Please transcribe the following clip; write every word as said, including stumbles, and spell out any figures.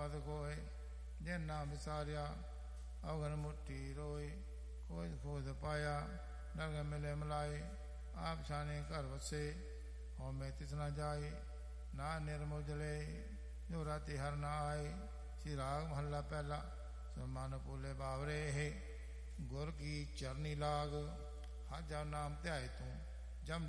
ਪਦ ਕੋਏ ਜੇ ਨਾ ਵਿਸਾਰਿਆ ਅਵਗਨ ਮੁੱਠੀ ਰੋਏ ਖੋਜ ਖੋਜ ਪਾਇਆ ਨਰਗ ਮਿਲੇ ਮਲਾਏ ਆਪ ਛਾਣੇ ਘਰ ਵਸੇ ਹਉ ਮੈਂ ਤਿਸ ਨਾ ਜਾਏ ਨਾ ਨਿਰਮੋਜਲੇ ਜੋ ਰਾਤੀ ਹਰ ਨਾ ਆਏ। ਸ਼੍ਰੀ ਰਾਗ ਮਹੱਲਾ ਪਹਿਲਾ। ਮਨ ਪੂਲੇ ਬਾਵਰੇ ਗੁਰ ਕੀ ਚਰਨੀ ਲਾਗ ਹਰ ਜਪ ਨਾਮ ਧਿਆਏ ਤੂੰ